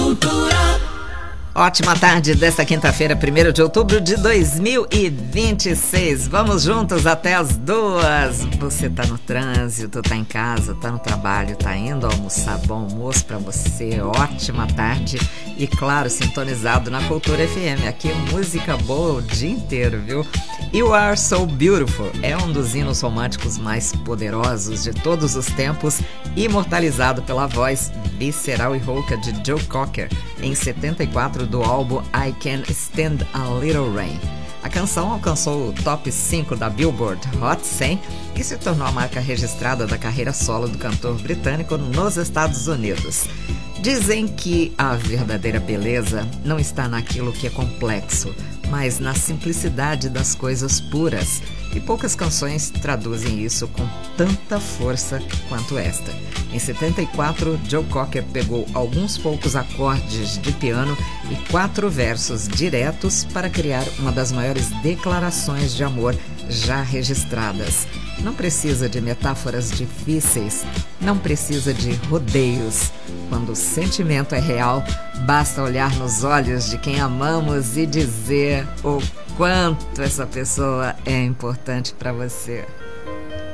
Ótima tarde desta quinta-feira, 1º de outubro de 2026. Vamos juntos até as 2. Você tá no trânsito, tá em casa, tá no trabalho, tá indo almoçar. Bom almoço pra você, ótima tarde. E claro, sintonizado na Cultura FM. Aqui música boa o dia inteiro, viu? You Are So Beautiful é um dos hinos românticos mais poderosos de todos os tempos, imortalizado pela voz visceral e rouca de Joe Cocker em 74 do álbum I Can Stand a Little Rain. A canção alcançou o top 5 da Billboard Hot 100 e se tornou a marca registrada da carreira solo do cantor britânico nos Estados Unidos. Dizem que a verdadeira beleza não está naquilo que é complexo, mas na simplicidade das coisas puras. E poucas canções traduzem isso com tanta força quanto esta. Em 74, Joe Cocker pegou alguns poucos acordes de piano e 4 versos diretos para criar uma das maiores declarações de amor já registradas. Não precisa de metáforas difíceis, não precisa de rodeios. Quando o sentimento é real, basta olhar nos olhos de quem amamos e dizer o quanto essa pessoa é importante para você.